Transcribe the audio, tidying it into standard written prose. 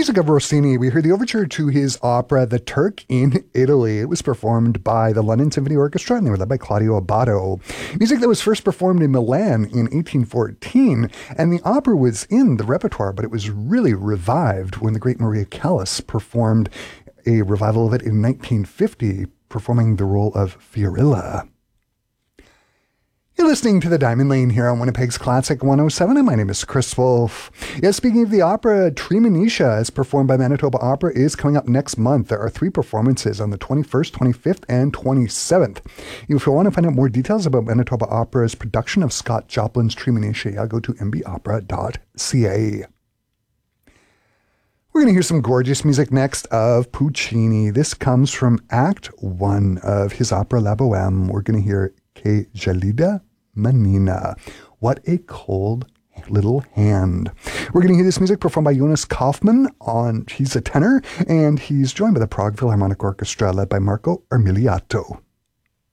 music of Rossini, we heard the overture to his opera, The Turk in Italy. It was performed by the London Symphony Orchestra, and they were led by Claudio Abbado. Music that was first performed in Milan in 1814, and the opera was in the repertoire, but it was really revived when the great Maria Callas performed a revival of it in 1950, performing the role of Fiorilla. You're listening to The Diamond Lane here on Winnipeg's Classic 107, and my name is Chris Wolf. Yes, speaking of the opera, Treemonisha, as performed by Manitoba Opera, is coming up next month. There are 3 performances on the 21st, 25th, and 27th. If you want to find out more details about Manitoba Opera's production of Scott Joplin's Treemonisha, go to mbopera.ca. We're going to hear some gorgeous music next of Puccini. This comes from Act 1 of his opera La Bohème. We're going to hear Che gelida manina. What a cold little hand. We're going to hear this music performed by Jonas Kaufmann. He's a tenor, and he's joined by the Prague Philharmonic Orchestra led by Marco Armiliato.